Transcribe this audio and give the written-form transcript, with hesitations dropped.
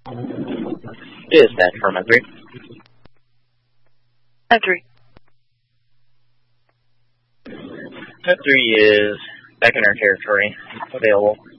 Dispatch for Med 3. Med 3. Med 3 is back in our territory, available.